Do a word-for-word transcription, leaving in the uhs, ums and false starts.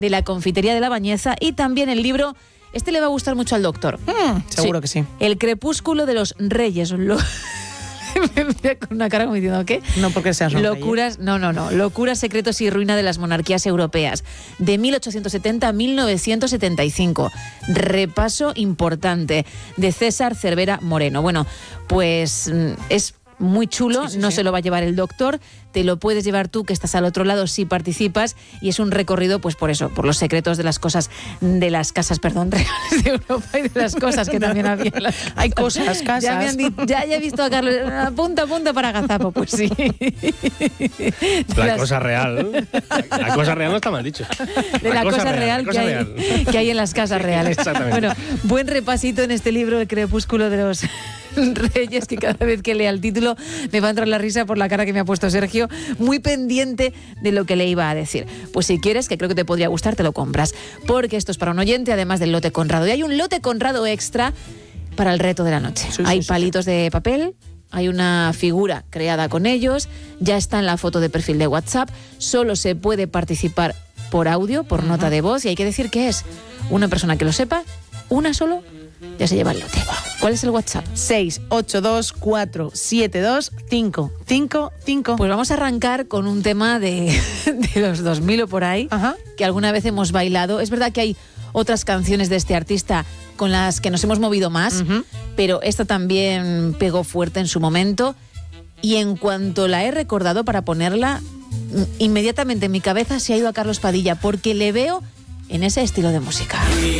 de la confitería de la Bañeza y también el libro, este le va a gustar mucho al doctor. Mm, seguro sí, que sí. El crepúsculo de los reyes. Lo... Me mira con una cara como diciendo, ¿qué? No porque seas un Locuras, no, no, no. Locuras, secretos y ruina de las monarquías europeas. De mil ochocientos setenta a mil novecientos setenta y cinco. Repaso importante de César Cervera Moreno. Bueno, pues es muy chulo, sí, sí, no sí. se lo va a llevar el doctor, te lo puedes llevar tú que estás al otro lado si participas y es un recorrido pues por eso, por los secretos de las cosas, de las casas, perdón, reales de Europa y de las cosas que también había. Las... Hay cosas, casas. Ya, me han dicho, ya, ya he visto a Carlos, punta a punta para Gazapo, pues sí. La las... cosa real, la cosa real no está mal dicho. De la, la cosa, cosa real, real, cosa que, real. Hay, que hay en las casas reales. Exactamente. Bueno, buen repasito en este libro, El crepúsculo de los reyes, que cada vez que lea el título me va a entrar la risa por la cara que me ha puesto Sergio, muy pendiente de lo que le iba a decir. Pues si quieres, que creo que te podría gustar, te lo compras, porque esto es para un oyente, además del lote Conrado. Y hay un lote Conrado extra para el reto de la noche. Sí, hay sí, palitos sí. de papel, hay una figura creada con ellos, ya está en la foto de perfil de WhatsApp, solo se puede participar por audio, por uh-huh. nota de voz, y hay que decir que es una persona que lo sepa, una solo, ya se lleva el lote. ¿Cuál es el WhatsApp? seis ocho dos cuatro siete dos cinco cinco cinco. Pues vamos a arrancar con un tema de, de los dos mil o por ahí, Ajá. que alguna vez hemos bailado. Es verdad que hay otras canciones de este artista con las que nos hemos movido más, uh-huh. pero esta también pegó fuerte en su momento. Y en cuanto la he recordado para ponerla, inmediatamente en mi cabeza se ha ido a Carlos Padilla, porque le veo en ese estilo de música.